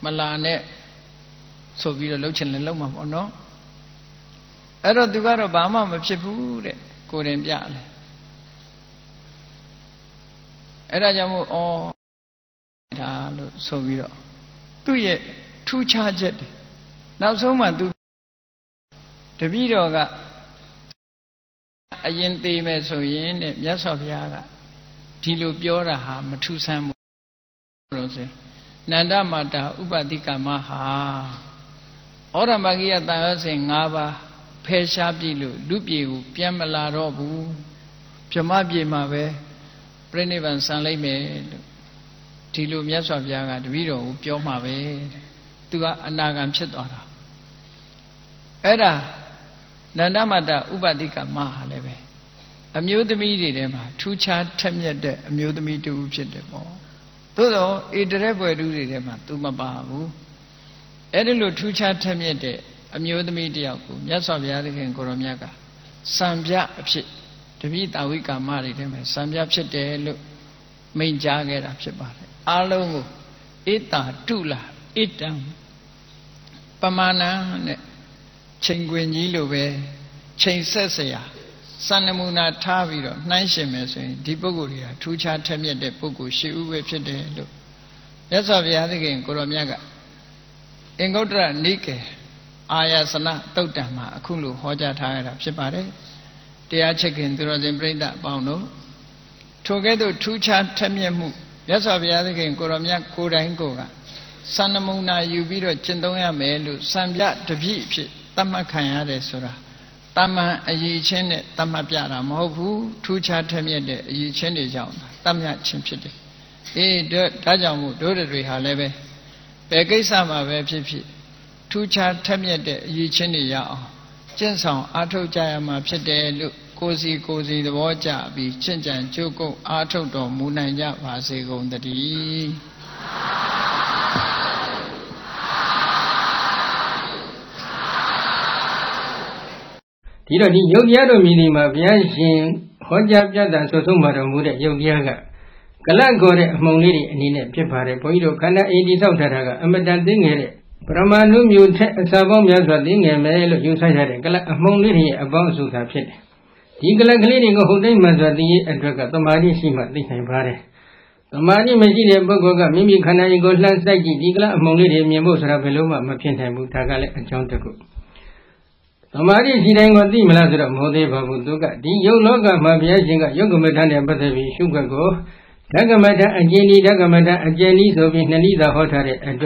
Malane so we the Lochin and Loma or no? I don't do that Obama of Chipu, Korean Biale. Erajamu or so we do. 2 charged. Now so much do the video got a yen theme so yen, yes of Yaga. Tilu Biora ham, 2 Sam Rose. Nanda Mata Ubadika Maha. Ora Magia Tassing Ava, Pesha Bilu, Lupiu, Piamala Robu, Piamabi Mave, Prenivan Sanleme, Tilu Yes of Yaga, the video, Piomave, Tua Anagam Chetora. Era Nandamata Ubadika Maha Leve. Amuse the media, 2 chat 10 years, amuse the media to chit the ball. Todo, it never do them to Mababu. Edilu 2 chat 10 years, amuse the media, yes of Yadik and Koromiaga. Sambia pit, to meet Awika married him, Sambia pit, look, main jagged up Shibari. Alongo, Ita, Tula, Itam, Pamana, Chenguinilove, Chain Sesaya. Sanamuna Taviro, Naishimes, Dipoguria, 2 chat 10 years, Pogu, she whipped it. That's of the other game, Koromiaga. Ingotra Nike, Ayasana, Totama, Kulu, Hoja tired of Shipare. They are checking through the brain that bound. Together 2 chat 10 years move. That's of the other game, Koromiak, Koda and Goga. Sanamuna, Ubiro, Chendoya Melu, Sambia, the Beach, Tamakaya Sura. Tama a ye chen it, Tama Piara, Mohu, 2 chat 10 years, ye chen it down, Tamya chimpity. Dajamu, Dodri Haleve. Begasama Vepi, 2 chat 10 years, ye chen it yao. Jenson, Ato Jayama Pede, Cozy, the Waja, be Chinjan, Joko, Ato, Munaya, Vasego, the D. Tiro di Yogiado Minima Biashin, Hojabjada Sosumara Muda Yogiaga. Kalangore, Monili, and in a Pipare, Poido, Kana, Edi Sautaraga, Amadan Dingere, Pramanum, you Sabom Yazwa Dinger, Melo, you said Monili about Suta Pit. Tigala cleaning of Hoday Mazadi and Draga, the Mari Sima, this time Pare. The Mari Majid Bogoga, Mimi Kana, Goslan Sagi, Digla, Monili, Mimos Raveloma, Mapinta, Mutagale, and Chantaku. Amari Sidango di Malazra Mode Babuduga, di Yologa Mabiasinga, Yogamata and Batavi, Sugago, Dagamata and Jenny, Dagamata and Jenny, so Vinalida Hotare and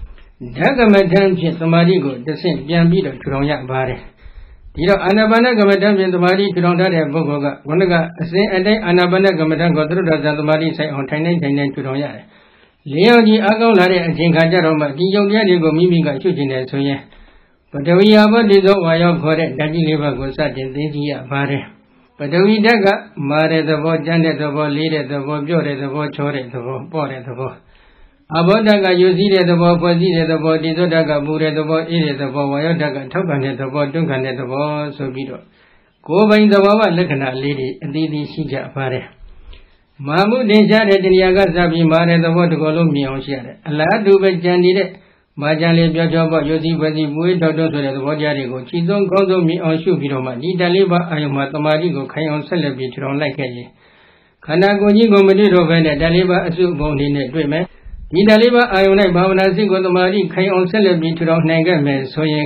Dagamata, Samarigo, the same Biambito, Troya Bare. Tiro Anabana Gamatam and the Mari Tronda and Bogoga, Wanaga, say and then Anabana Gamatan got through the Mari say on Tainan and Troya. Leoni Agolare and Jinkajaroma, di Yogiago Mimiga, Chujin, so yeah. But we have a little while for it, Daddy Liver goes out in this year, Pare. But we daga, Mare the board, Janet the board, leader the board, Jore the board, Chore the board, Pore the board. Abodaga, you see the board, Pozida the board, Dizodaga, Bure the board, Ede the board, Wayodaga, Tokanet the board, Duncan the board, so be it. Go by the Wawa, Lekana lady, and Didi Sija, Pare. Mamu Deja, the Yagazabi, Mare the board, Golumi on Share. Allah do be Jandide. Majali Biajaba, Yosi, Vadi, Mui, Doctor, the Wajarigo, Chidon, Gondo, me on Shubiroma, Dida Liba, I am Matamarigo, Kayon celebrate on like a Kanagojigo, Medido, Venda, Daliba, Asu, Bondine, Dreamer, Dida Liba, I am Bavana Zigo, the Mari, Kayon celebrate on Nagaman, so ye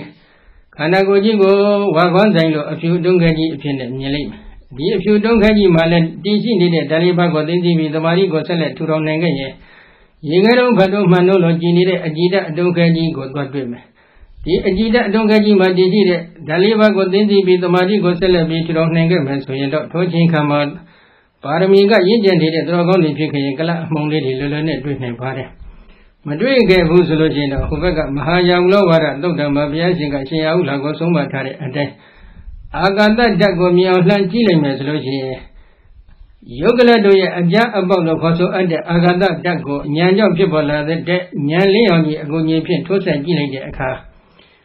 Kanagojigo, Wagon Zango, a few Dungaji, opinion, Yelim. If you don't get you, Malan, DC did Daliba, got in the Marigo, select to Ronagaye. Yingaro Bado Manolo Ginide, Ajida, Dongaji, got what women. The Ajida Dongaji Madidi, Daliva got in the Madi got celebrated on Nagaman, so you don't touch him come out. Paramiga Yin did a dragon in Picayala, Mongli, Lulane, Britain Pare. Madrid gave Husulogina, Huvaga, Mahaya Lovara, Dr. Mabiasinga, Shia, Gosoma Tare, and then Aganda Dagomia, Lanchile Meslogi. Yogaladoya Aja about the Koso and the Agada Dago, Nyanja people are the dead, Nyali on the Agonian Tosa Gilade Aka.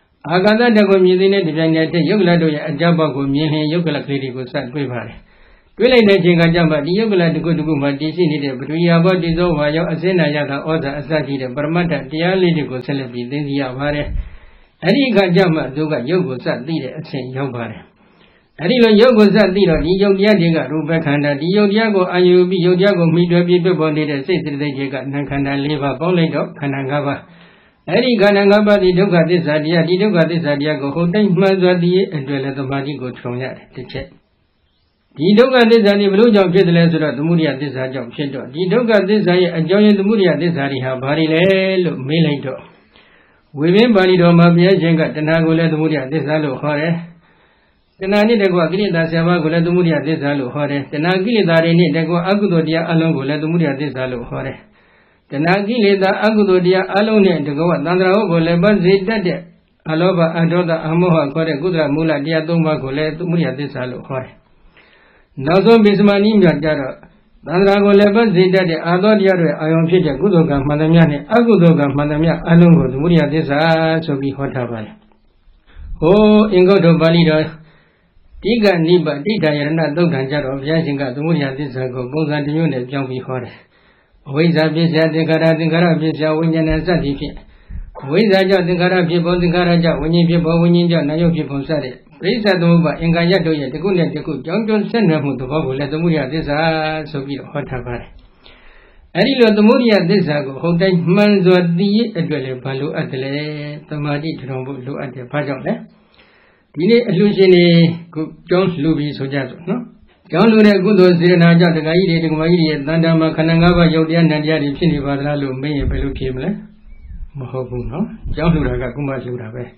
Agada Dago Mizine, the Yogaladoya Ajabago, Mihin, Yogala Critical Sat River. တွေ့လိုက်တဲ့အချိန်ကကြမှာဒီယုတ်ကလတကုတကုမှာတည်ရှိနေတဲ့ပထဝီဘောတိသောဘာရောက်အစင်းနာရတာဩဇာအစရှိတဲ့ပရမတ္ထတရားလေးတွေကိုဆက်လက်ပြီးသိသိရပါတယ်အဲ့ဒီကကြမှာသူကယုတ်ကိုစသိတဲ့အချိန်ရောက်ပါတယ်အဲ့ဒီလိုယုတ်ကိုစသိတော့ဒီယုတ်တရားတွေကရူပခန္ဓာဒီယုတ်တရားကိုအာယူပြီးယုတ်တရားကိုမိတွဲပြီးပြပေါ်နေတဲ့စိတ်စိတ္တိတွေကနာခန္ဓာ၄ပါးပေါင်းလိုက်တော့ခန္ဓာ၅ပါးအဲ့ဒီခန္ဓာ၅ပါးဒီဒုက္ခသစ္စာတရားဒီဒုက္ခသစ္စာတရားကိုဟုတ်တိုင်းမှန်စွာသိရအတွက်လည်းသမာဓိကိုထုံရတယ်တစ်ချက်ဒီဒုက္ခသစ္စာဒီဘလို့ကြောင့်ဖြစ်တယ်လဲဆိုတော့သမုဒိယသစ္စာကြောင့်ဖြစ်တော့ဒီဒုက္ခသစ္စာရဲ့အကြောင်းရင်းသမုဒိယသစ္စာတွေဟာဘာတွေလဲလို့မေးလိုက်တော့ဝိပင်းပါဠိတော်မှာဘုရားရှင်ကတဏှာကိုလည်းသမုဒိယသစ္စာလို့ခေါ်တယ်တဏှာနဲ့တကွကိလေသာ7ပါးကိုလည်းသမုဒိယသစ္စာလို့ခေါ်တယ်တဏှာကိလေသာတွေနဲ့တကွအကုသိုလ်တရားအလုံးကိုလည်းသမုဒိယသစ္စာလို့ခေါ်တယ်တဏှာကိလေသာအကုသိုလ်တရားအလုံးနဲ့တကွသန္တရာဟုတ်ကိုလည်းပတ်စေတတ်တဲ့အလောဘအဒေါသအမောဟခေါ်တဲ့ကုသလမူလတရား3ပါးကိုလည်းသမုဒိယသစ္စာလို့ခေါ်တယ်နောက်ဆုံးပိစမဏိမြတ်ကြတော့သန္တရာကိုလည်းပတ်စေတတ်တဲ့အာသောတရားတွေအာယုံဖြစ်တဲ့ကုသိုလ်ကမှန်သမျှနဲ့အကုသိုလ်ကမှန်သမျှအလုံးကိုသမုဒိယသစ္စာဆိုပြီးဟောထားပါတယ်။ဟိုအင်္ဂုတ္တပါဠိတော်တိကနိဗ္ဗာန်တိဋ္ဌာယရဏသုတ်တံကြတော့ဘုရားရှင်ကသမုဒိယသစ္စာကိုပုံစံတစ်မျိုးနဲ့ပြောင်းပြီးဟောတယ်။အဝိဇ္ဇာပစ္စယသင်္ခါရသင်္ခါရပစ္စယဝိညာဏစသည်ဖြင့်အဝိဇ္ဇာကြောင့်သင်္ခါရဖြစ်ပေါ်သင်္ခါရကြောင့်ဝိညာဉ်ဖြစ်ပေါ်ဝိညာဉ်ကြောင့်နာယုတ်ဖြစ်ပေါ်စတဲ့ပရိစ္ဆသမုပ္ပါအင်္ဂါရတို့ရဲ့တကုနဲ့တကုကြောင်းကျုံဆက်နွယ်မှုသဘောကိုလည်းသမုဒိယသစ္စာဆိုပြီးဟောထားပါတယ်။အဲဒီလိုသမုဒိယသစ္စာကိုဟုတ်တိုင်းမှန်စွာသိရအတွက်လည်းဘာလို့အပ်တယ်လဲ။သမာဓိထူထောင်ဖို့လိုအပ်တယ်။ဘာကြောင့်လဲ။ဒီနေ့အလှရှင်တွေကိုကြောင်းလှူပြီးဆိုကြစို့နော်။ကြောင်းလှူတဲ့ကုသိုလ်စေတနာကြောင့်တက္ကကြီးတွေတက္ကမကြီးတွေရဲ့တန်တမ်းမှာခန္ဓာ၅ပါးယုတ်တရားနံတရားတွေဖြစ်နေပါသလားလို့မေးရင်ဘယ်လိုဖြေမလဲ။မဟုတ်ဘူးနော်။ကြောင်းလှူတာကကုမလှူတာပဲ။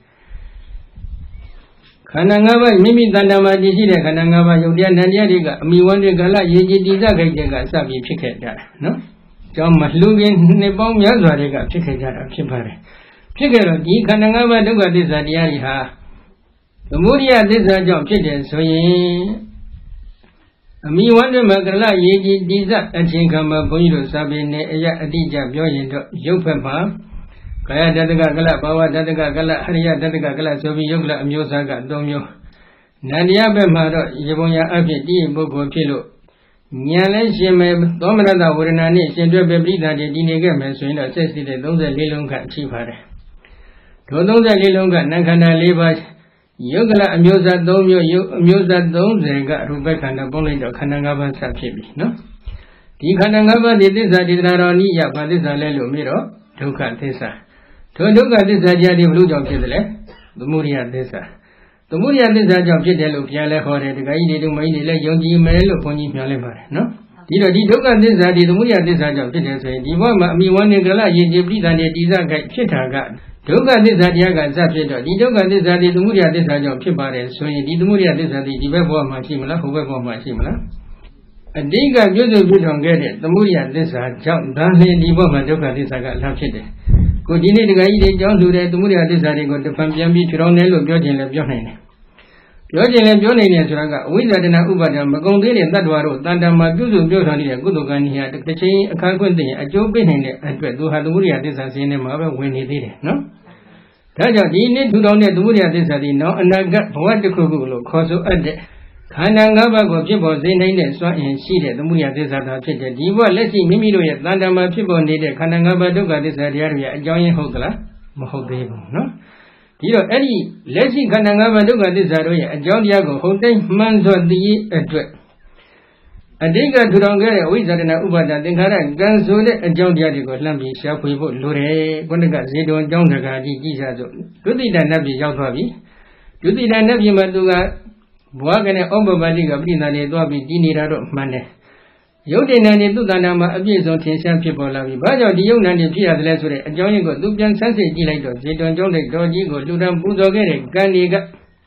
ခန္ဓာ၅ပါးမိမိတန်တမှာတည်ရှိတဲ့ခန္ဓာ၅ပါးယုတ်တရားနံတရားတွေကအမိဝန္တွေကလရေကြီးတည်စခဲ့တဲ့ကစပြီးဖြစ်ခဲ့ကြတာနော်။ကြောင်းမလှူခင်နှစ်ပေါင်းများစွာတွေကဖြစ်ခဲ့ကြတာဖြစ်ပါတယ်။ဖြစ်ခဲ့တော့ဒီခန္ဓာ၅ပါးဒုက္ခသစ္စာတရားတွေဟာသမုဒိယသစ္စာကြောင့်ဖြစ်တယ်ဆိုရင်အမိဝန္တွေမှာကလရေကြီးတည်စအချိန်ခါမှာဘုန်းကြီးတို့စာပေနဲ့အရာအတိအကျပြောရင်တော့ရုပ်ဖက်မှာကာယတတ္တကကလဘာဝတတ္တကကလဟရိယတတ္တကကလဆိုပြီးယုတ်ကလအမျိုးအစားက3မျိုးနန္တရားဘက်မှာတော့ရေပုံရအဖြစ်တည်ပုဂ္ဂိုလ်ဖြစ်လို့ဉာဏ်လည်းရှင်မယ်သောမနတဝေဒနာနဲ့ရှင်တွဲပဲပရိသတ်တည်နေခဲ့မယ်ဆိုရင်တော့စိတ်စီတဲ့34လုံးကရှိပါတယ်ထို34လုံးကနံခန္ဓာ4ပါးယုတ်ကလအမျိုးအစား3မျိုးယုတ်အမျိုးအစား30ကရူပခန္ဓာပုံလိုက်တော့ခန္ဓာ5ပါးဆက်ဖြစ်ပြီနော်ဒီခန္ဓာ5ပါးဒီသစ္စာဒီတနာတော်နိယဘာသစ္စာလဲလို့မေးတော့ဒုက္ခသစ္စာထိုဒုက္ခသစ္စာတရားဒီဘလို့ကြောင့်ဖြစ်တယ်လဲသမုဒိယသစ္စာသမုဒိယသစ္စာကြောင့်ဖြစ်တယ်လို့ဘုရားလည်းဟောတယ်တခါကြီးဒီတို့မကြီးတွေလည်းယုံကြည်မယ်လို့ဘုန်းကြီးမျှော်လင့်ပါတယ်နော်ဒီတော့ဒီဒုက္ခသစ္စာဒီသမုဒိယသစ္စာကြောင့်ဖြစ်တယ်ဆိုရင်ဒီဘဝမှာအမိဝန္နေကလယဉ်ကျေးပိဋကနဲ့တည်စခိုက်ဖြစ်တာကဒုက္ခသစ္စာတရားကစဖြစ်တော့ဒီဒုက္ခသစ္စာဒီသမုဒိယသစ္စာကြောင့်ဖြစ်ပါတယ်ဆိုရင်ဒီသမုဒိယသစ္စာဒီဘက်ဘဝမှာရှိမလားဟိုဘက်ဘဝမှာရှိမလားအတိကပြုစုပြုထောင်ခဲ့တဲ့သမုဒိယသစ္စာကြောင့်ဒါလည်းဒီဘဝမှာဒုက္ခသစ္စာကလာဖြစ်တယ်ကိုဒီနေ့တခါကြီးတွေကြောင်းလှူတဲ့သမုဒိယသစ္စာတွေကိုတဖန်ပြန်ပြီးထူထောင်တယ်လို့ပြောခြင်းလည်းပြောနိုင်တယ်ပြောခြင်းလည်းပြောနိုင်တယ်ဆိုတာကအဝိဇ္ဇာတဏဥပါဒံမကုံသေးတဲ့တတ္တဝါတို့တန်တမှာပြုစုပြောထောင်နေတဲ့ကုသိုလ်ကံကြီးဟာတစ်ချိန်အခါခွင့်သိရင်အကျိုးပေးနိုင်တဲ့အတွက်သူဟာသမုဒိယသစ္စာစင်းထဲမှာပဲဝင်နေသေးတယ်နော်ဒါကြောင့်ဒီနေ့ထူထောင်တဲ့သမုဒိယသစ္စာဒီနောက်အနာဂတ်ဘဝတစ်ခုခုလို့ခေါ်ဆိုအပ်တဲ့ခန္ဓာ၅ပါးကိုဖြစ်ပေါ်စေနိုင်တဲ့စွမ်းအင်ရှိတဲ့သမုဒိယသစ္စာသာဖြစ်တဲ့ဒီဘဝလက်ရှိမိမိတို့ရဲ့တန်တမှာဖြစ်ပေါ်နေတဲ့ခန္ဓာ၅ပါးဒုက္ခသစ္စာတရားတွေရဲ့အကြောင်းရင်းဟုတ်သလားမဟုတ်သေးဘူးနော်ဒီတော့အဲ့ဒီလက်ရှိခန္ဓာ၅ပါးဒုက္ခသစ္စာတို့ရဲ့အကြောင်းတရားကိုဟုတ်တိုင်းမှန်စွာသိရအတွက်အတိတ်ကထူထောင်ခဲ့တဲ့ဝိဇ္ဇာတနာဥပါဒသင်္ခါရကံဆိုတဲ့အကြောင်းတရားတွေကိုလှမ်းပြီးရှားဖွေဖို့လိုတယ်ခုနကဇေတဝန်အကြောင်းတကာကြီးကြည့်ကြစို့ဒုတိယနတ်ပြည်ရောက်သွားပြီဒုတိယနတ်ပြည်မှာသူကဘဝကနဲ့ဩပပတိကပြိဏာနေသွားပြီးတည်နေတာတော့မှန်တယ်ယုတ်တိဏနေသူတဏ္ဍာမှာအပြည့်စုံထင်ရှားဖြစ်ပေါ်လာပြီဘာကြောင့်ဒီယုတ်ဏနေဖြစ်ရတယ်လဲဆိုတဲ့အကြောင်းရင်းကိုသူပြန်ဆန်းစစ်ကြည့်လိုက်တော့ဇေတဝန်ကျောင်းတဲ့တော်ကြီးကိုလူတန်းပူဇော်ခဲ့တဲ့ကံတွေက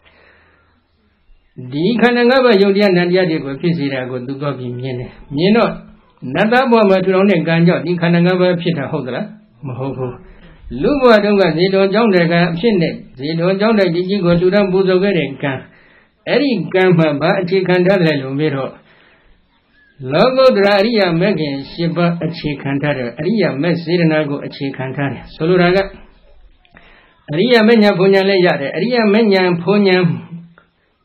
ဒီခန္ဓာ၅ပါးယုတ်တရားနံတရားတွေကိုဖြစ်စေတာကိုသူတော့ပြီးမြင်တယ်မြင်တော့နတ်သားဘဝမှာထူထောင်တဲ့ကံကြောင့်ဒီခန္ဓာ၅ပါးဖြစ်တာဟုတ်သလားမဟုတ်ဘူးလူဘဝတုန်းကဇေတဝန်ကျောင်းတဲ့ကံအဖြစ်နဲ့ဇေတဝန်ကျောင်းတဲ့ကြီးကိုလူတန်းပူဇော်ခဲ့တဲ့ကံအဲ့ဒီကံမှာဘာအခြေခံထားတယ်လို့မေးတော့လောကုတ္တရာအရိယာမဂ်ခင်၈ပါးအခြေခံထားတယ်အရိယာမဂ်စေတနာကိုအခြေခံထားတယ်ဆိုလိုတာကအရိယာမဉ္ဇဉ်ဘုံဉာဏ်လည်းရတယ်အရိယာမဉ္ဇဉ်ဘုံဉာဏ်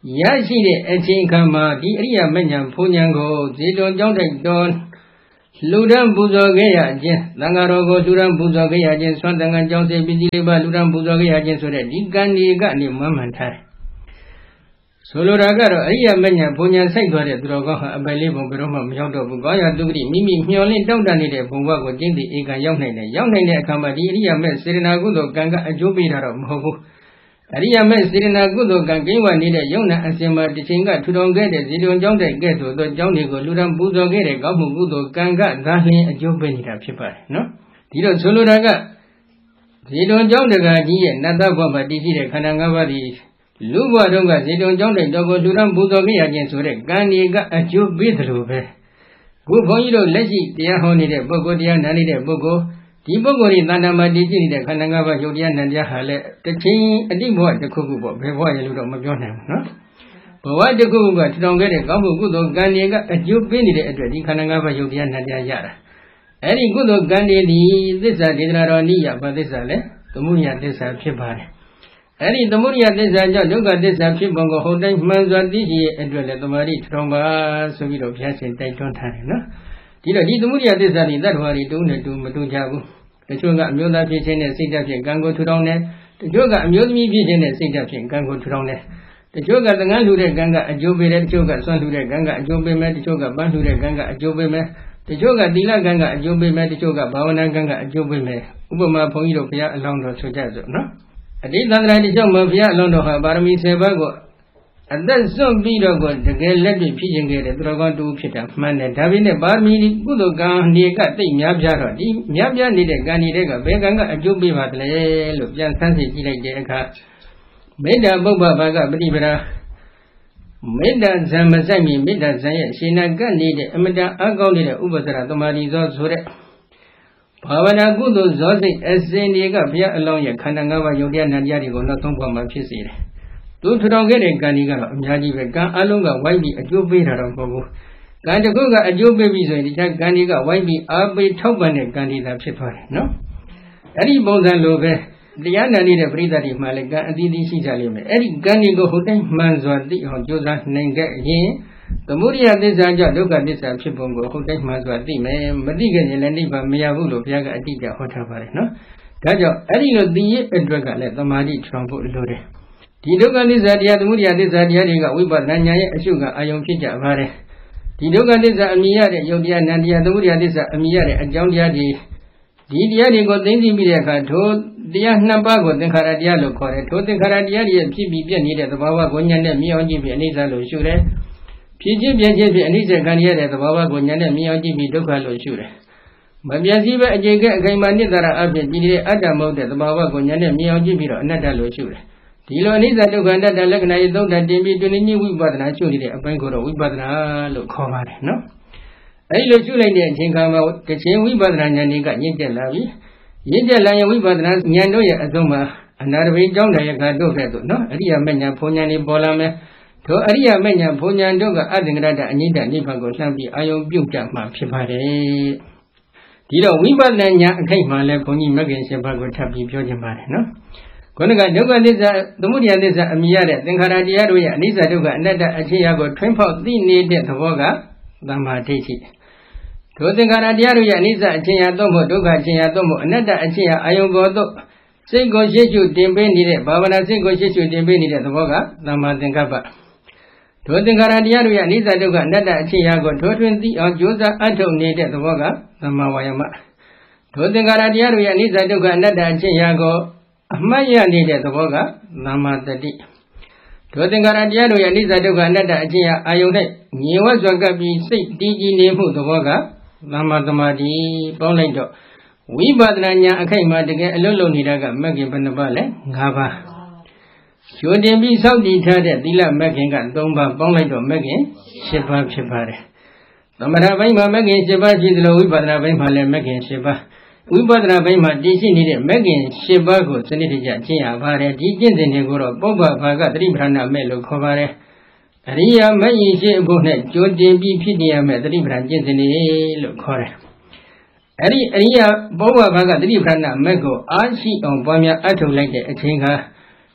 ရှိတဲ့အချိန်ခါမှာဒီအရိယာမဉ္ဇဉ်ဘုံဉဏ်ကိုဇေတုံကြောင့်တိုက်တော်လူရန်ပူဇော်ခဲ့ရခြင်းသံဃာတော်ကိုလူရန်ပူဇော်ခဲ့ရခြင်းဆွမ်းတန်ခါကြောင့်စေပစ္စည်းလေးပါလူရန်ပူဇော်ခဲ့ရခြင်းဆိုတဲ့ဒီကံဒီကနေမမှန်ထားဆိုလိုတာကတော့အရိယာမဉ္ဇဉ်ဘုံဉဏ်စိုက်သွားတဲ့သူတော်ကောင်းဟာအပိုင်လေးဘုံဘယ်တော့မှမရောက်တော့ဘူး။ကောင်းရာသူဂတိမိမိမျှော်လင့်တောင့်တနေတဲ့ဘုံဘဝကိုကျင့်တည်ဧကံရောက်နိုင်တယ်။ရောက်နိုင်တဲ့အခါမှာဒီအရိယာမဲ့စေတနာကုသိုလ်ကံကအကျိုးပေးတာတော့မဟုတ်ဘူး။အရိယာမဲ့စေတနာကုသိုလ်ကံကိဝနေတဲ့ယုံနာအစဉ်မှာတစ်ချိန်ကထူထောင်ခဲ့တဲ့ဇေတုံကြောင့်တဲ့ကဲ့သို့သောကြောင့်တွေကိုလူရန်ပူဇော်ခဲ့တဲ့ကောင်းမှုကုသိုလ်ကံကသာလျှင်အကျိုးပေးနေတာဖြစ်ပါတယ်နော်။ဒီတော့ဆိုလိုတာကဇေတုံကြောင့်တကာကြီးရဲ့နတ်သားဘဝမှာတည်ရှိတဲ့ခန္ဓာ၅ပါးဒီလူဘဝတုန်းကဇေတုံကြောင့်တဲ့တော်ကိုလူရန်ပူဇော်ခဲ့ရခြင်းဆိုတဲ့ကံဒီကအကျိုးပေးတယ်လို့ပဲခုဘုန်းကြီးတို့လက်ရှိတရားဟောနေတဲ့ပုဂ္ဂိုလ်တရားနာနေတဲ့ပုဂ္ဂိုလ်ဒီပုဂ္ဂိုလ်ဒီတဏ္ဍာမှာတည်ရှိနေတဲ့ခန္ဓာ၅ပါးယုတ်တရားနံတရားဟာလည်းတစ်ချိန်အတိဘဝတစ်ခုခုပေါ့ဘယ်ဘဝရလို့တော့မပြောနိုင်ဘူးနော်ဘဝတစ်ခုခုကထူထောင်ခဲ့တဲ့ကောင်းမှုကုသိုလ်ကံတွေကအကျိုးပေးနေတဲ့အတွက်ဒီခန္ဓာ၅ပါးယုတ်တရားနံတရားရတာအဲ့ဒီကုသိုလ်ကံတွေဒီသစ္စာဒေသနာတော်နိယဘာသစ္စာလဲသမုဒိယသစ္စာဖြစ်ပါတယ်အဲ့ဒီသမုဒိယသစ္စာကြောင့်ဒုက္ခသစ္စာဖြစ်ပုံကိုဟုတ်တိုင်းမှန်စွာသိရှိရအတွက်လည်းတမာတိထထောင်ပါဆိုပြီးတော့ဘုရားရှင်တိုက်တွန်းထားတယ်နော်ဒီတော့ဒီသမုဒိယသစ္စာဒီတတ္တဝါတွေတုံးနဲ့တူမတူကြဘူးတချို့ကအမျိုးသားဖြစ်ခြင်းနဲ့စိတ်ဓာတ်ဖြင့်ကံကိုထူထောင်တယ်တချို့ကအမျိုးသမီးဖြစ်ခြင်းနဲ့စိတ်ဓာတ်ဖြင့်ကံကိုထူထောင်တယ်တချို့ကသံဃာလှူတဲ့ကံကအကျိုးပေးတယ်တချို့ကစွန့်လှူတဲ့ကံကအကျိုးပေးမယ်တချို့ကပန်းလှူတဲ့ကံကအကျိုးပေးမယ်တချို့ကသီလကံကအကျိုးပေးမယ်တချို့ကဘာဝနာကံကအကျိုးပေးမယ်ဥပမာဘုန်းကြီးတို့ဘုရားအလောင်းတော်ဆိုကြစို့နော်အတိတ်သန္တရာတိကြောင့်မဘုရားအလောင်းတော်ဟာပါရမီ10ပါးကိုအသက်စွန့်ပြီးတော့ကိုတကယ်လက်တွေ့ဖြစ်ခြင်းခဲ့တဲ့သူတော်ကောင်းတူဖြစ်တာမှန်တယ်ဒါပေမဲ့ပါရမီကုသိုလ်ကံတွေကတိတ်များပြားတော့ဒီများပြားနေတဲ့ကံတွေကဘယ်ကံကအကျိုးပေးပါသလဲလို့ပြန်ဆန်းစစ်ကြည့်လိုက်တဲ့အခါမေတ္တာပုပ္ပဘာကပฏิပဒါမေတ္တာဇံမဆိုင်မီမေတ္တာဇံရဲ့ရှင်နာကပ်နေတဲ့အမတန်အကောင်းနေတဲ့ဥပ္ပစရသမာဓိဇောဆိုတဲ့ဘာဝနာကုသိုလ်ဇောစိတ်အစဉ်တွေကဘုရားအလောင်းရဲ့ခန္ဓာ၅ပါးယုတ်တရားနံတရားတွေကိုနောက်ဆုံးဘဝမှာဖြစ်စေတယ်သူထူထောင်ခဲ့တဲ့ကံဒီကတော့အများကြီးပဲကံအလုံးကဝိုင်းပြီးအကျိုးပေးတာတော့မဟုတ်ဘူးကံတစ်ခုကအကျိုးပေးပြီးဆိုရင်ဒီကံတွေကဝိုင်းပြီးအားပေးထောက်ပံ့တဲ့ကံဒီသာဖြစ်သွားတယ်နော်အဲ့ဒီပုံစံလိုပဲတရားနာနေတဲ့ပရိသတ်တွေမှလည်းကံအသီးသီးရှိကြလိမ့်မယ်အဲ့ဒီကံတွေကိုဟိုတိုင်းမှန်စွာသိအောင်ကြိုးစားနိုင်ခဲ့ရင်သမုဒိယသစ္စာကြောင့်ဒုက္ခသစ္စာဖြစ်ပုံကိုဟိုတိုင်းမှန်စွာသိမယ်မသိခင်လည်းနိဗ္ဗာန်မရဘူးလို့ဘုရားကအတိအကျဟောထားပါတယ်နော်ဒါကြောင့်အဲ့ဒီလိုသိရတဲ့အတွက်ကလည်းသမာဓိထူထောင်ဖို့လိုတယ်ဒီဒုက္ခသစ္စာတရားသမုဒိယသစ္စာတရားတွေကဝိပဿနာဉာဏ်ရဲ့အရှုခံအာယုံဖြစ်ကြပါတယ်ဒီဒုက္ခသစ္စာအမြင်ရတဲ့ယုတ်တရားနံတရားသမုဒိယသစ္စာအမြင်ရတဲ့အကြောင်းတရားတွေဒီတရားတွေကိုသိသိပြီးတဲ့အခါထိုတရားနှစ်ပါးကိုသင်္ခါရတရားလို့ခေါ်တယ်ထိုသင်္ခါရတရားတွေရဲ့ဖြစ်ပြီးပြည့်နေတဲ့သဘာဝကိုဉာဏ်နဲ့မြင်အောင်ကြည့်ပြီးအနိစ္စလို့ရှုတယ်ဖြစ်ခြင်းပြည့်ခြင်းဖြင့်အနိစ္စခံရတဲ့သဘာဝကိုဉာဏ်နဲ့မြင်အောင်ကြည့်ပြီးဒုက္ခလို့ရှုတယ်မပြည့်စည်ပဲအကျင့်ကအခိုင်အမာနိတ္တရာအဖြစ်ကြည်တဲ့အတ္တမဟုတ်တဲ့သဘာဝကိုဉာဏ်နဲ့မြင်အောင်ကြည့်ပြီးတော့အနတ္တလို့ရှုတယ်ဒီလိုအနိစ္စဒုက္ခအနတ္တလက္ခဏာရဲ့သုံးဓာတ်တင်ပြီးတွင်နည်းဝိပဿနာရှုနေတဲ့အပိုင်းကိုတော့ဝိပဿနာလို့ခေါ်ပါတယ်နော်အဲဒီလိုရှုလိုက်တဲ့အချိန်ခါမှာတစ်ချိန်ဝိပဿနာဉာဏ်တွေကရင့်ကျက်လာပြီရင့်ကျက်လာရင်ဝိပဿနာဉာဏ်တို့ရဲ့အဆုံးမှာအနာတပိကြောင့်တရားကတို့ခဲ့တို့နော်အရိယာမဉ္ဇဉ်ဘုံဉာဏ်တွေပေါ်လာမယ်ထိုအရိယာမဉ္ဇဉ်ဘုံဉာဏ်တို့ကအတ္တငရတအညိတနိဗ္ဗာန်ကိုလှမ်းပြီးအာယုံပြုတ်ကြမှာဖြစ်ပါတယ်ဒီတော့ဝိပဿနာဉာဏ်အခိုက်မှာလဲဘုန်းကြီးမဂ္ဂင်၈ပါးကိုထပ်ပြီးပြောချင်ပါတယ်နော်ခုနကဒုက္ခသစ္စာသမုဒယသစ္စာအမြင်ရတဲ့သင်္ခါရတရားတို့ရဲ့အနိစ္စဒုက္ခအနတ္တအခြေအရာကိုထွန်းဖောက်သိနေတဲ့သဘောကသမ္မာဒိဋ္ဌိထိုသင်္ခါရတရားတို့ရဲ့အနိစ္စအခြေအရာသို့မဟုတ်ဒုက္ခအခြေအရာသို့မဟုတ်အနတ္တအခြေအရာအာယုံပေါ်သို့စိတ်ကိုရှေ့ရှုတင်ပေးနေတဲ့ဘာဝနာစိတ်ကိုရှေ့ရှုတင်ပေးနေတဲ့သဘောကသမ္မာသင်္ကပ္ပထိုသင်္ခါရတရားတို့ရဲ့အနိစ္စဒုက္ခအနတ္တအခြေအရာကိုထိုးထွင်းသိအောင်ကြိုးစားအထုတ်နေတဲ့သဘောကသမ္မာဝါယမထိုသင်္ခါရတရားတို့ရဲ့အနိစ္စဒုက္ခအနတ္တအခြေအရာကိုအမှတ်ရနေတဲ့သဘောကသမ္မာတတိထိုသင်္ခါရတရားတို့ရဲ့အနိစ္စဒုက္ခအနတ္တအခြေအရာအာယုန်၌ငြိမ်ဝှစွာကပ်ပြီးစိတ်တည်ကြည်နေမှုသဘောကသမ္မာသမာဓိပေါင်းလိုက်တော့ဝိပဿနာဉာဏ်အခိုက်မှာတကယ်အလုံးလုံးနေတာကမဂ္ဂင်ဘယ်နှပါးလဲ၅ပါးကျိုးတင်ပြီးစောင့်တည်ထားတဲ့သီလမဂ္ဂင်က၃ပါးပေါင်းလိုက်တော့မဂ္ဂင်၈ပါးဖြစ်ပါတယ်သမထဘိုင်းမှာမဂ္ဂင်၈ပါးရှိသလိုဝိပဿနာဘိုင်းမှာလည်းမဂ္ဂင်၈ပါးဝိပဿနာဘိုင်းမှာတည်ရှိနေတဲ့မဂ္ဂင်၈ပါးကိုစနစ်တကျကျင့်ရပါတယ်ဒီကျင့်စဉ်တွေကိုတော့ပုဗ္ဗဘာကသတိပဋ္ဌာန်မဲ့လို့ခေါ်ပါတယ်အရိယာမဂ္ဂင်ရှိအဖို့နဲ့ကြိုးတင်ပြီးဖြစ်နေရမယ့်သတိပဋ္ဌာန်ကျင့်စဉ်တွေလို့ခေါ်တယ်အဲ့ဒီအရိယာပုဗ္ဗဘာကသတိပဋ္ဌာန်မဲ့ကိုအားရှိအောင်ပွားများအထုတ်လိုက်တဲ့အချိန်ကတ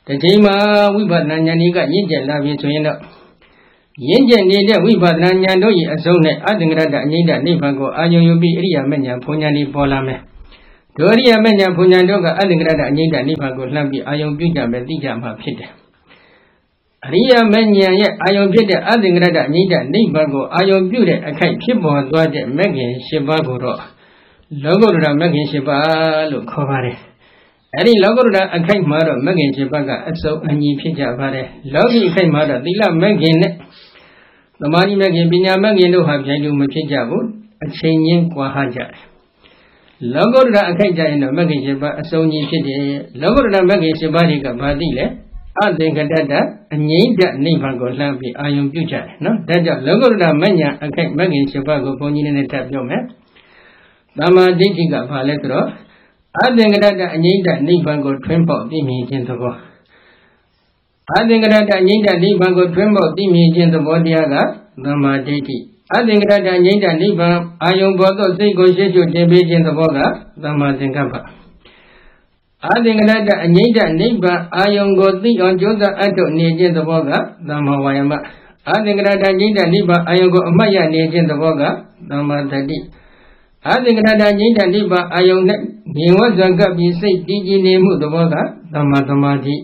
Tajima Vipatananika Yinja Lavi Suino Yinja Nida Vipatananya Doi Asone Adangrada Nida Nipago Ayubi Ria Menya Punyani Polame Doria Menya Punyandoga Adangrada Nida Nipago Lambi Ayum Bija Medija Mapita Ria Menya Ayum Pita Adangrada Nida Nipago Ayum Bude Akai Kibo Dwade Megin Shibaguro Logora Megin Shiba Lukovare Any Logora Akai Mara Megin Shibaga so Ani Pija Vare Logi Kai Mara Dila Megin The money Megin Binya Megin do have Jadu Machijabu a changing Quahaja Logora Akaja in the Megin Shiba so Ni Pidi Logora Megin Shibariga Badile Adingadada and Yinja Nipago Lampi Ayum Puja no Daja Logora Menya Akai Megin Shibago Pony in the Tapjome Dama Dijiga Paletro Adingadada and Yinda Nipago Trimpo Dimi Gentabo Adingadada and Yinda Nipago Trimpo Dimi Gentabodia Dama Diti Adingadada and Yinda Nipa Ayum Bodo Sego Shetu Debi Gentaboga Dama Zinkapa Adingadada and Yinda Nipa Ayum Goti on Joda Ato Nijentaboga Dama Wayama Adingadada and Yinda Nipa Ayum Go Maya Nijentaboga Dama Dadi Adingadada Yinda Nipa Ayum Niwazanga Bisi Digi Nemu the Boga Dama Damadi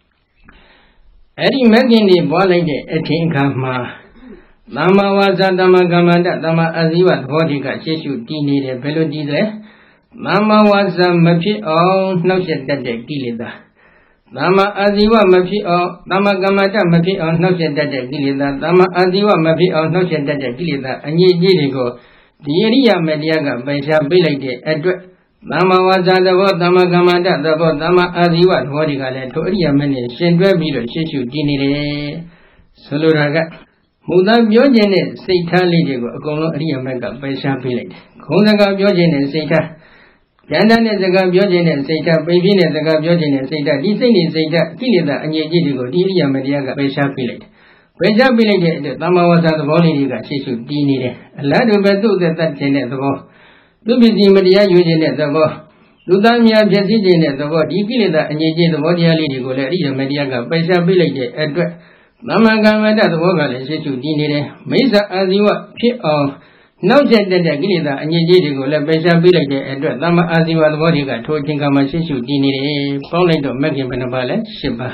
Eddie Megini Bolade Etinkama Dama Waza Dama Gamada Dama Aziwa Vodika Shishu Dini de Velodile Dama Waza Mapi O Noset Dade Gilida Dama Aziwa Mapi O Dama Gamada Mapi O Noset Dade Gilida Dama Aziwa Mapi O Noset Dade Gilida Anyi Giligo The area Mediaga Baisa Bilade Edward Dama Waza the Vod Dama Gamada the Vod Dama Aziwa Vodika to Ria Mene Shendra Bido Shishu Dini Soluraga Muda Biogene Sita Lidigo Gono Ria Mega Baisa Bilade Kondaga Biogene Sita Yandan Zaga Biogene Sita Baby Zaga Biogene Sita Disney Sita Kilida and Yajigo Diria Mediaga Baisa Bilade Baisa Bilade Dama Waza the Voliga Shishu Dini a lad of Bedu that Tenet the Vo Dubisi Media Eugene at the Vo Dudamia Jesijin at the Vo Dikilida and Yaji the Vodia Lidigo Ria Mediaga Baisa Bilade Edward Mama Gamada the Vogale Shishu Dini Mesa Aziwa Pit of no jet that Gilida and Yajigo La Baisa Bilade Edward Lama Aziwa the Vodiga Totingama Shishu Dini Pauline to Megan Benabale Shiba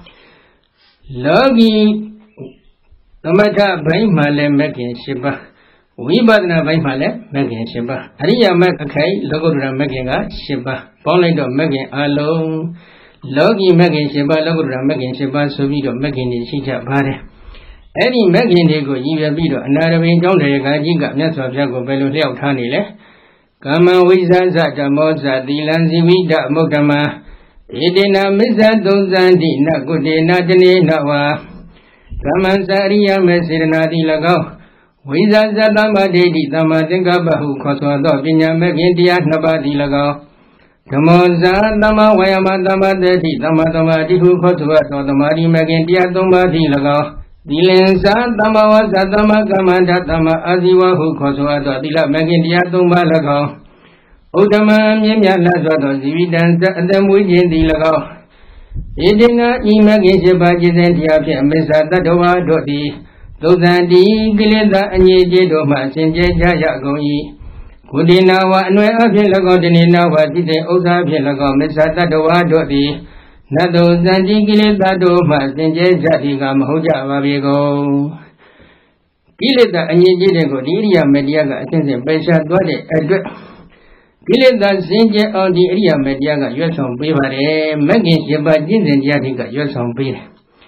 Logi Tamata Baimale Megan Shiba Vibadna Baimale Megan Shiba Aria Makakai Logora Megan Shiba Pauline to Megan alone Logi Megan Shiba Logora Megan Shiba Sovido Megan Shija Bare Any Megan Digo Yiva Bido another way down the Gajiga Nasa Jago Belo Leo Tanile Kama Wizaza Moza Dilanzi Vida Mogama Edina Miza Dozandi Nagudina Dene Nawa Kamasaria Mesirna Dilagao Wizaza Dama Dedi Dama Dengabahu Kosodo Binya Megindia Nabadi Lagao Kamoza Dama Wayama Dama Dedi Dama Dama Dihu Kosodo Damari Megindia Domadi Lagao Dilensa Dama Waza Dama Gamanda Dama Aziwa Hu Kosodo Dila Megindia Doma Lagao Udama Mimya Lazodo Zividanza Adam Wujin Dilagao Edina Imagin Shibajizen Diapia Mesa Dadowa Dodi Dozandi Gilida Anyeje Doma Sinje Jaya Goi Kudina Wa Nwe Apilago Dinina Wa Dide Oza Apilago Mesa Dadowa Dodi Nado Zandi Gilida Doma Sinje Jadiga Mahuja Vabigo Gilida Anyeje Go Diria Mediaga Atinse Besha Dwade Edward Gilida Sinje on the area Mediaga Yosom Bivare Megin Shiba Jinzen Yadiga Yosom Biv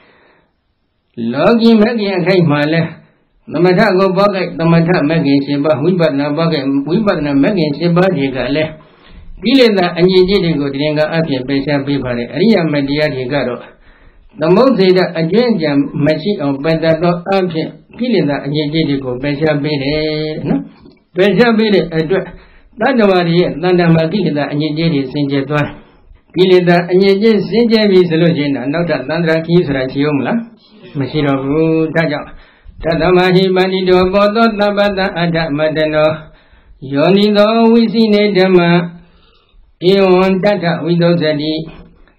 Logi Megin Kaimale Namata go Boga Namata Megin Shiba Wibana Boga Wibana Megin Shiba Digale Gilida and Yidigo Dinga Apia Besha Bivare Area Media Digaro The Moseda Agenja Machi of Bedado Apia Gilida and Yidigo Besha Bide Besha Bide Edward Dandamari, Dandamati, and Yedi Sinjetwa. Gilida and Yedi Sinjevi Solution, and not that Landra Kis Ratiumla, Machino Daja. Tadamahi Manido Bodo Nabada Ada Madano. Yonido, we see Nedama. Eon Data, widow Zadi.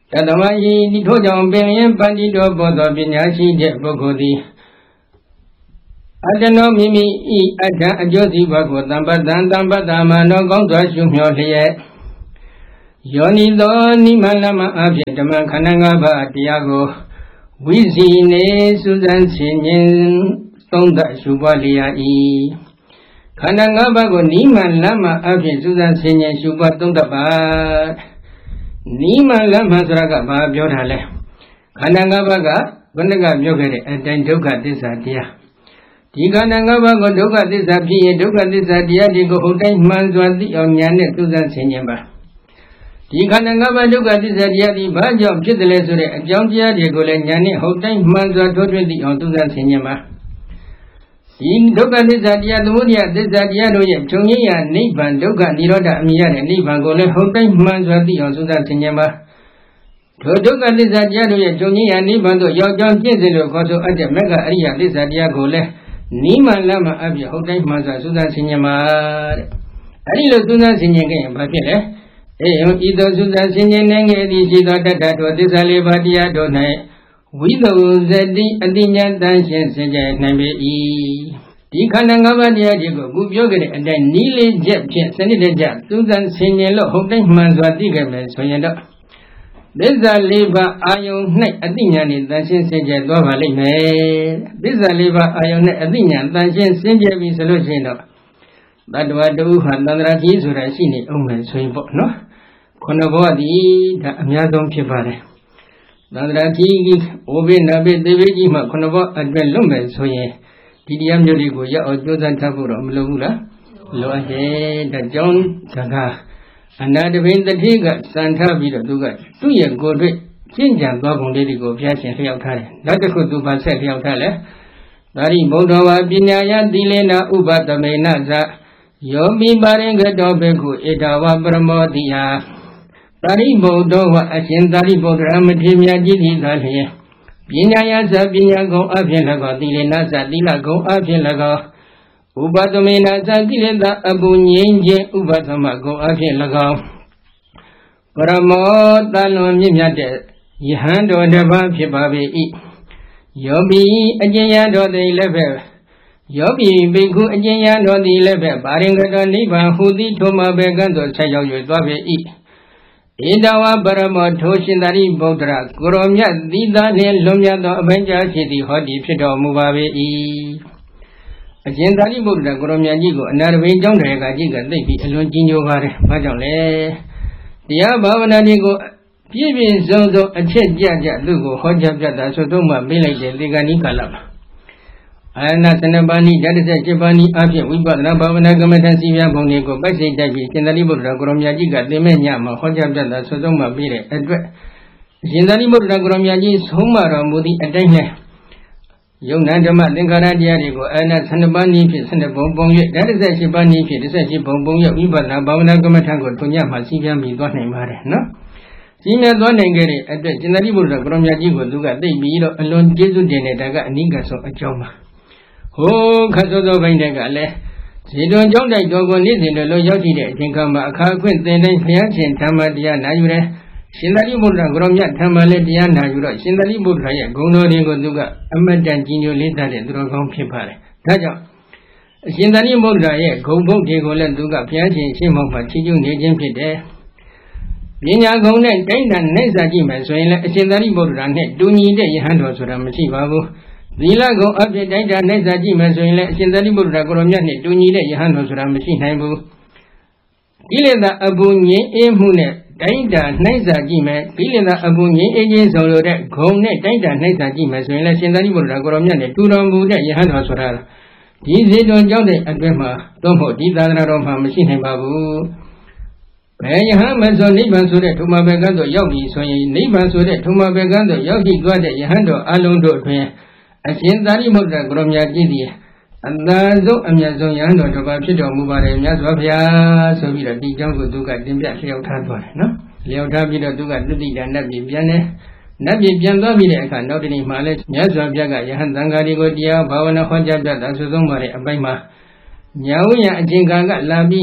တသမယီဒီထို့ကြောင့်ပင်လျင်ပန္တိတော်ပေါ်သောပညာရှိတဲ့ပုဂ္ဂိုလ်သည်အတ္တနောမိမိဤအတ္တအကျိုးစီးပွားကိုတမ္ပတ္တမနောကောင်းစွာရှုမြော်လျက်ယောနိသောနိမလမအဖြစ်ဓမ္မခန္ဓာ၅ပါးတရားကိုဝိစီနေစုစမ်းဆင်ခြင်သုံးသပ်ရှုပွားလျက်၏ခန္ဓာ၅ပါးကိုနိမလမအဖြစ်စုစမ်းဆင်ခြင်ရှုပွားသုံးသပ်ပါနိမလမဆိုတာကဘာပြောတာလဲခန္ဓာ၅ပါးကဘုန်းကပြောခဲ့တဲ့အတိုင်းဒုက္ခသစ္စာတရားဒီခန္ဓာ၅ပါးကိုဒုက္ခသစ္စာဖြစ်ရင်ဒုက္ခသစ္စာတရားတွေကိုဟုတ်တိုင်းမှန်စွာသိအောင်ဉာဏ်နဲ့စူးစမ်းဆင်ခြင်ပါဒီခန္ဓာ၅ပါးဒုက္ခသစ္စာတရားဒီဘာကြောင့်ဖြစ်တယ်လဲဆိုတဲ့အကြောင်းတရားတွေကိုလည်းဉာဏ်နဲ့ဟုတ်တိုင်းမှန်စွာထိုးထွင်းသိအောင်စူးစမ်းဆင်ခြင်ပါဒီဒုက္ခသစ္စာတရားသမုဒယသစ္စာတရားတို့ရဲ့ခြုံငင်းရာနိဗ္ဗာန်ဒုက္ခនិရောဓအမြင်ရတဲ့နိဗ္ဗာန်ကိုလည်းဟုတ်တိုင်းမှန်စွာသိအောင်စူးစမ်းဆင်ခြင်ပါထိုဒုက္ခသစ္စာတရားတို့ရဲ့ခြုံငင်းရာနိဗ္ဗာန်သို့ရောက်ကြောင်းပြည့်စုံလို့ခေါ်ဆိုအပ်တဲ့မေဃအရိယသစ္စာတရားကိုလည်းနိမလမအပြည့်ဟုတ်တိုင်းမှန်စွာစူးစမ်းဆင်ခြင်ပါတဲ့အဲဒီလိုစူးစမ်းဆင်ခြင်ခဲ့ရင်ဘာဖြစ်လဲအေယံဤသို့စူးစမ်းဆင်ခြင်နေခဲ့သည်ရှိသောတတ္တတို့သစ္စာလေးပါးတရားတို့၌ဝိသုဇတိအတိညာတန်ရှင်းစင်ကြယ်နိုင်ပေ၏ဒီခန္ဓာ၅ပါးတရားတွေကိုအခုပြောခဲ့တဲ့အတိုင်းနီးလေးချက်ဖြင့်စနစ်တကျစူးစမ်းဆင်ခြင်လို့ဟုတ်တိုင်းမှန်စွာသိခဲ့မယ်ဆိုရင်တော့သစ္စာလေးပါးအာယုန်၌အတိညာနှင့်တန်ရှင်းစင်ကြယ်သွားပါလိမ့်မယ်သစ္စာလေးပါးအာယုန်၌အတိညာတန်ရှင်းစင်ကြယ်ပြီဆိုလို့ရှိရင်တော့တတ္တဝတူဟာသန္တရာတိဆိုတာရှိနေအောင်မယ်ဆိုရင်ပေါ့နော်ခုနဘဝသည်ဒါအများဆုံးဖြစ်ပါတယ်သန္တရာတိဩဘေနဘေသေဘေကြီးမှခုနဘဝအတွက်လွတ်မယ်ဆိုရင်ဒီတရားမျိုးတွေကိုရောက်အောင်ကြိုးစားထားဖို့တော့မလိုဘူးလားလိုအပ်ရဲ့ဒါကြောင့်အနာတပင်တတိကစံထားပြီးတော့သူကသူ့ရဲ့ကိုယ်တွေ့ရှင်းကြံသွားပုံလေးတွေကိုဘုရားရှင်လျှောက်ထားတယ်နောက်တစ်ခုသူပါဆက်လျှောက်ထားလဲသာရိဗုဒ္ဓဝါပညာယသီလေနဥပသမေနဇယောမိပါရင်ကတောဘေကုဧတဝပရမောတိယသာရိဗုဒ္ဓဝါအရှင်သာရိပုတ္တရာမထေရမြတ်ကြီးသည်သာလျှင်ပညာယသပညာကုံအဖြင့်၎င်းသီလေနသသီလကုံအဖြင့်၎င်းဥပသမေနသကိလေသာအပူငြိမ်းခြင်းဥပသမကုံအဖြင့်၎င်းပရမောတန်လွန်မြင့်မြတ်တဲ့ယဟန်တော်တစ်ပါးဖြစ်ပါပေ၏ယောဘီအကျဉ်းရတော်သည်လည်းပဲယောဘီဘိက္ခုအကျဉ်းရတော်သည်လည်းပဲပါရင်ကတော်နိဗ္ဗာန်ဟူသည်ထိုမှာပဲကံတော်ဆက်ရောက်၍သွားပေ၏ဧတဝပရမောထိုရှင်သာရိပုတ္တရာကိုရောမြတ်သီသာနှင့်လွန်မြတ်သောအဘိဓါရှိသည်ဟောဒီဖြစ်တော်မူပါပေ၏အရှင်သာရိပုတ္တရာကိုရောမြတ်ကြီးကိုအနာရဘိကျောင်းတော်ကကြီးကသိပြီးအလွန်ကြီးညိုပါတယ်။ဘာကြောင့်လဲ။တရားဘာဝနာတွေကိုပြည့်ပြည့်စုံစုံအချက်ကြကြသူ့ကိုဟောကြားပြတာဆိုတော့မှပေးလိုက်တဲ့ဒီကနေ့ကာလမှာအာနာသနပါဏိဓာတ်ဆက်7ပါဏိအဖြစ်ဝိပဿနာဘာဝနာကမ္မထစီပြပုံတွေကိုပိုက်စိတ်တိုက်ပြီးရှင်သာရိပုတ္တရာကိုရောမြတ်ကြီးကသင်မဲ့ညမှာဟောကြားပြတာဆိုတော့မှပေးတဲ့အတွက်ရှင်သာရိပုတ္တရာကိုရောမြတ်ကြီးဆုံးမတော်မူသည့်အတိုင်းနဲ့ယုံနာဓမ္မသင်္ခါရတရားတွေကိုအာနာ12ပါးနည်းဖြင့်12ပုံပုံ၍ဓာတ်ဆက်7ပါးနည်းဖြင့်18ပုံပုံ၍ဝိပဿနာဘာဝနာကမ္မထကိုထုံညမှာစီးပြပြီးသွားနိုင်ပါတယ်နော်စီးမြသွားနိုင်ခဲ့တဲ့အတွက်ရှင်သာရိပုတ္တရာကိုရောမြတ်ကြီးကိုသူကသိပြီးတော့အလွန်ကျေးဇူးတင်တဲ့ဒါကအနိကဆုံးအကြောင်းပါဟိုးခတ်စောစောပိုင်းတက်ကလည်းဇေတွန်ကျောင်းတိုက်တော်ကိုနေ့စဉ်လိုရောက်ရှိတဲ့အချိန်ခါမှာအခါအခွင့်သင်တိုင်းဘုရားရှင်ဓမ္မတရားနာယူတယ်ရှင်သာရိပုတ္တရာကိုရောမြတ်ဓမ္မလည်းတရားနာယူတော့ရှင်သာရိပုတ္တရာရဲ့ဂုဏ်တော်တွေကိုသူကအမတန်ကြီးညိုလေးစားတဲ့သူတော်ကောင်းဖြစ်ပါတယ်ဒါကြောင့်အရှင်သာရိပုတ္တရာရဲ့ဂုဏ်ဘုတ်တွေကိုလည်းသူကဘုရားရှင်ရှင်းမောက်မှာချီးကျူးနေခြင်းဖြစ်တယ်ပညာဂုဏ်နဲ့တိုင်းတန်နိုင်စားကြည့်မယ်ဆိုရင်လည်းအရှင်သာရိပုတ္တရာနဲ့တူညီတဲ့ယဟန်တော်ဆိုတာမရှိပါဘူးသီလဂုဏ်အပြည့်တိုင်းတန်နိုင်စားကြည့်မယ်ဆိုရင်လည်းအရှင်သာရိပုတ္တရာကိုရောမြတ်နဲ့တူညီတဲ့ယဟန်တော်ဆိုတာမရှိနိုင်ဘူးကိလေသာအပူငြိမ်းအေးမှုနဲ့တိုင်းတာနှိုက်စာကြည့်မယ်ကိလေသာအပူငြိမ်းအေးခြင်းဆောင်လို့တဲ့ဂုံနဲ့တိုင်းတာနှိုက်စာကြည့်မယ်ဆိုရင်လည်းရှင်သာရိပုတ္တရာကိုရောမြတ်နဲ့တူတော်မူတဲ့ယဟန်တော်ဆိုတာဒီဇေတဝန်ကြောင့်တဲ့အတွင်းမှာသို့မဟုတ်ဒီသာသနာတော်မှာမရှိနိုင်ပါဘူးဘယ်ယဟန်မဆိုနိဗ္ဗာန်ဆိုတဲ့ထုံမဘေကံတို့ရောက်ပြီဆိုရင်နိဗ္ဗာန်ဆိုတဲ့ထုံမဘေကံတို့ရောက်ရှိသွားတဲ့ယဟန်တော်အလုံးတို့အတွင်းအရှင်သာရိပုတ္တရာကိုရောမြတ်ကြီးသည်အသာဆုံးအမြတ်ဆုံးယဟန်တော်တစ်ပါးဖြစ်တော်မူပါတယ်မြတ်စွာဘုရားဆိုပြီးတော့ဒီကြောင့်ကိုသူကတင်ပြလျှောက်ထားသွားတယ်နော်လျှောက်ထားပြီးတော့သူကသုတိတနတ်ပြည်ပြန်တယ်နတ်ပြည်ပြန်သွားပြီးတဲ့အခါနောက်တနေ့မှလည်းမြတ်စွာဘုရားကယဟန်သံဃာတွေကိုတရားဘာဝနာဟောကြားပြတာဆိုဆုံးပါတဲ့အပိုင်းမှာညာဝိယအကျင့်ကလာပြီး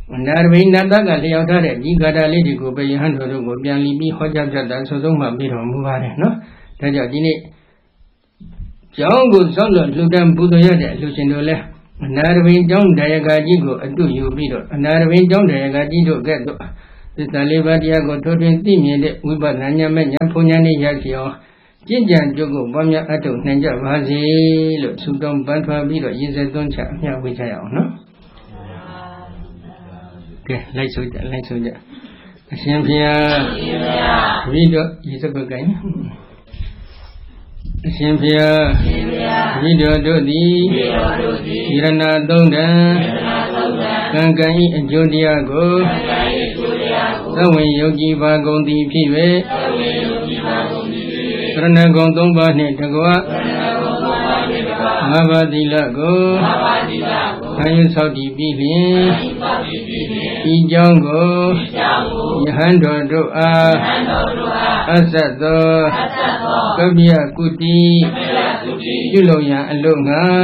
နာရဘိနတကလျောက်ထားတဲ့ဒီဂါထာလေးတွေကိုပဲယဟန်တော်တို့ကိုပြန်လီပြီးဟောကြားပြတ်တာဆိုဆုံးမှပြီးတော်မူပါတယ်နော်ဒါကြောင့်ဒီနေ့ကျောင်းကိုစောင့်လို့လှူဒန်းပူဇော်ရတဲ့အလှူရှင်တို့လည်းအနာရဘိကျောင်းတရားကာကြီးကိုအတုယူပြီးတော့အနာရဘိကျောင်းတရားကာကြီးတို့ကဲ့သို့သစ္စာလေးပါးတရားကိုထိုးထွင်းသိမြင်တဲ့ဝိပဿနာဉာဏ်မဲ့ဉာဏ်ဖုန်ဉာဏ်နဲ့ရရှိအောင်ကျင့်ကြံကြုတ်ကိုပွားများအထောက်နိုင်ကြပါစေလို့ဆုတောင်းပန်ထွားပြီးတော့ရည်စက်သွန်းချအမျှဝေချရအောင်နော်ကဲလိုက်ဆိုကြအရှင်ဘုရားဝိတော်ရည်စက်ကိုကိုင်းအရှင်ဘုရားဝိတော်တို့သည်ယရဏသုံးတံကံကံဤအကျိုးတရားကိုသဝေယုတ်ကြည်ပါကုန်သည်ဖြစ်၍ရဏဂုံ၃ပါးနှင့်တကွငါးပါးသီလကိုခံယူဆောက်တည်ပြီးလျှင်ဤကြောင်းကိုယဟန်တော်တို့အားအဆက်သောကပ္ပယကုတိပြုလုပ်ရန်အလို့ငါ